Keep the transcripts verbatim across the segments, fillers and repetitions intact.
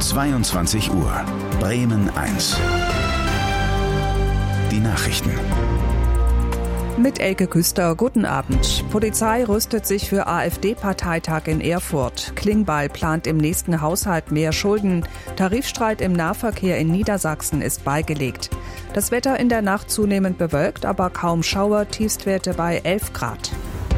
zweiundzwanzig Uhr. Bremen eins. Die Nachrichten. Mit Elke Küster, guten Abend. Polizei rüstet sich für AfD-Parteitag in Erfurt. Klingbeil plant im nächsten Haushalt mehr Schulden. Tarifstreit im Nahverkehr in Niedersachsen ist beigelegt. Das Wetter in der Nacht zunehmend bewölkt, aber kaum Schauer, Tiefstwerte bei elf Grad.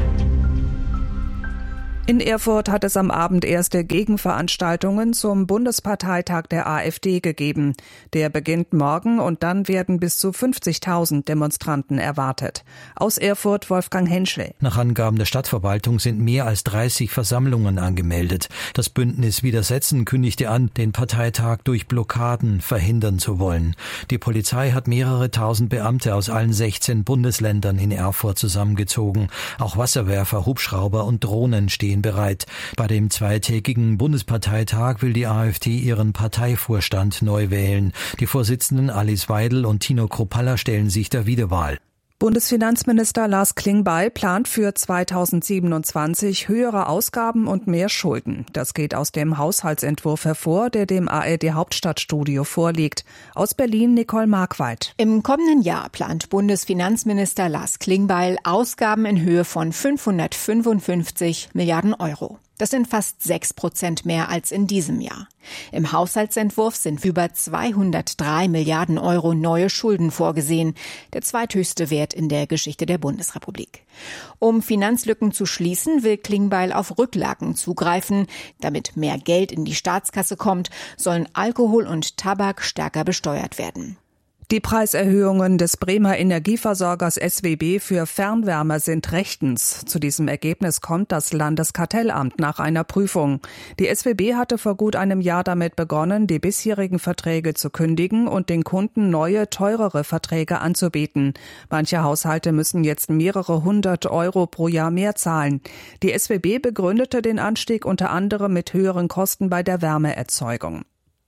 In Erfurt hat es am Abend erste Gegenveranstaltungen zum Bundesparteitag der AfD gegeben. Der beginnt morgen und dann werden bis zu fünfzigtausend Demonstranten erwartet. Aus Erfurt Wolfgang Henschel. Nach Angaben der Stadtverwaltung sind mehr als dreißig Versammlungen angemeldet. Das Bündnis Widersetzen kündigte an, den Parteitag durch Blockaden verhindern zu wollen. Die Polizei hat mehrere tausend Beamte aus allen sechzehn Bundesländern in Erfurt zusammengezogen. Auch Wasserwerfer, Hubschrauber und Drohnen stehen bereit. Bei dem zweitägigen Bundesparteitag will die AfD ihren Parteivorstand neu wählen. Die Vorsitzenden Alice Weidel und Tino Kruppalla stellen sich der Wiederwahl. Bundesfinanzminister Lars Klingbeil plant für zweitausendsiebenundzwanzig höhere Ausgaben und mehr Schulden. Das geht aus dem Haushaltsentwurf hervor, der dem A R D-Hauptstadtstudio vorliegt. Aus Berlin Nicole Markwald. Im kommenden Jahr plant Bundesfinanzminister Lars Klingbeil Ausgaben in Höhe von fünfhundertfünfundfünfzig Milliarden Euro. Das sind fast sechs Prozent mehr als in diesem Jahr. Im Haushaltsentwurf sind über zweihundertdrei Milliarden Euro neue Schulden vorgesehen, der zweithöchste Wert in der Geschichte der Bundesrepublik. Um Finanzlücken zu schließen, will Klingbeil auf Rücklagen zugreifen. Damit mehr Geld in die Staatskasse kommt, sollen Alkohol und Tabak stärker besteuert werden. Die Preiserhöhungen des Bremer Energieversorgers S W B für Fernwärme sind rechtens. Zu diesem Ergebnis kommt das Landeskartellamt nach einer Prüfung. Die S W B hatte vor gut einem Jahr damit begonnen, die bisherigen Verträge zu kündigen und den Kunden neue, teurere Verträge anzubieten. Manche Haushalte müssen jetzt mehrere hundert Euro pro Jahr mehr zahlen. Die S W B begründete den Anstieg unter anderem mit höheren Kosten bei der Wärmeerzeugung.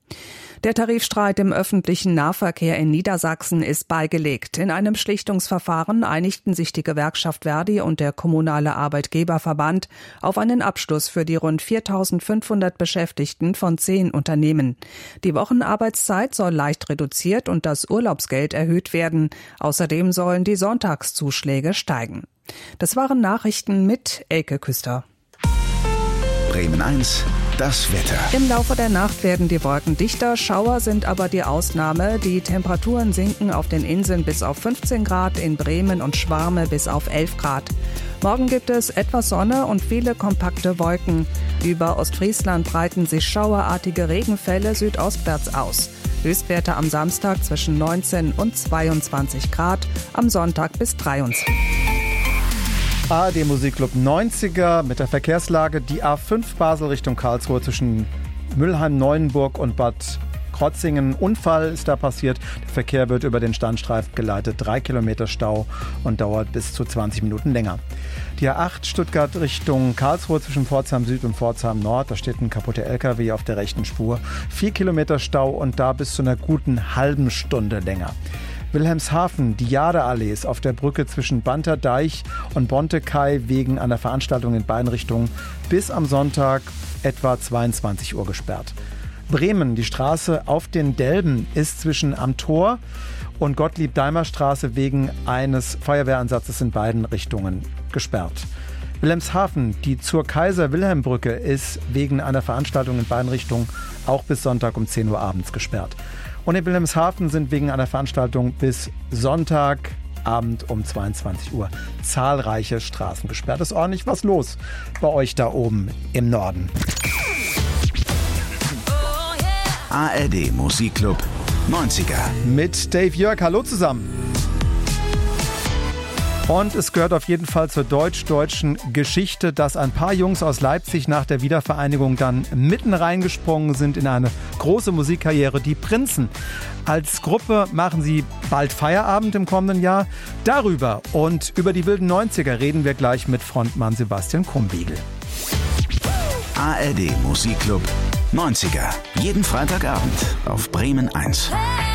Der Tarifstreit im öffentlichen Nahverkehr in Niedersachsen ist beigelegt. In einem Schlichtungsverfahren einigten sich die Gewerkschaft Verdi und der Kommunale Arbeitgeberverband auf einen Abschluss für die rund viertausendfünfhundert Beschäftigten von zehn Unternehmen. Die Wochenarbeitszeit soll leicht reduziert und das Urlaubsgeld erhöht werden. Außerdem sollen die Sonntagszuschläge steigen. Das waren Nachrichten mit Elke Küster. Bremen eins. Das Wetter. Im Laufe der Nacht werden die Wolken dichter, Schauer sind aber die Ausnahme. Die Temperaturen sinken auf den Inseln bis auf fünfzehn Grad, in Bremen und Schwarme bis auf elf Grad. Morgen gibt es etwas Sonne und viele kompakte Wolken. Über Ostfriesland breiten sich schauerartige Regenfälle südostwärts aus. Höchstwerte am Samstag zwischen neunzehn und zweiundzwanzig Grad, am Sonntag bis dreiundzwanzig. A R D Musikclub neunziger mit der Verkehrslage. Die A fünf Basel Richtung Karlsruhe zwischen Mülheim-Neuenburg und Bad Krotzingen. Unfall ist da passiert. Der Verkehr wird über den Standstreifen geleitet. Drei Kilometer Stau und dauert bis zu zwanzig Minuten länger. Die A acht Stuttgart Richtung Karlsruhe zwischen Pforzheim Süd und Pforzheim Nord. Da steht ein kaputter L K W auf der rechten Spur. Vier Kilometer Stau und da bis zu einer guten halben Stunde länger. Wilhelmshaven, die Jadeallee ist auf der Brücke zwischen Banterdeich und Bontekai wegen einer Veranstaltung in beiden Richtungen bis am Sonntag etwa zweiundzwanzig Uhr gesperrt. Bremen, die Straße auf den Delben ist zwischen Am Tor und Gottlieb-Daimler-Straße wegen eines Feuerwehransatzes in beiden Richtungen gesperrt. Wilhelmshaven, die zur Kaiser-Wilhelm-Brücke ist wegen einer Veranstaltung in beiden Richtungen auch bis Sonntag um zehn Uhr abends gesperrt. Und in Wilhelmshaven sind wegen einer Veranstaltung bis Sonntagabend um zweiundzwanzig Uhr zahlreiche Straßen gesperrt. Ist ordentlich was los bei euch da oben im Norden. A R D Musikclub neunziger. Mit Dave Jörg, hallo zusammen. Und es gehört auf jeden Fall zur deutsch-deutschen Geschichte, dass ein paar Jungs aus Leipzig nach der Wiedervereinigung dann mitten reingesprungen sind in eine große Musikkarriere, die Prinzen. Als Gruppe machen sie bald Feierabend im kommenden Jahr. Darüber und über die wilden neunziger reden wir gleich mit Frontmann Sebastian Krumbiegel. A R D Musikclub neunziger. Jeden Freitagabend auf Bremen eins.